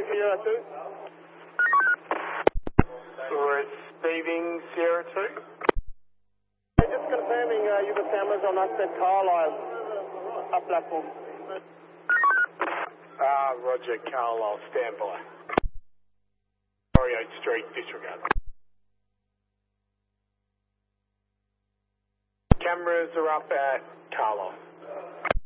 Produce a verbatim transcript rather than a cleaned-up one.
Sierra two. Receiving Sierra two. Just confirming uh, you got cameras on us at Carlisle, up platform. Ah, Roger, Carlisle, stand by. forty-eighth Street, disregard. Cameras are up at Carlisle.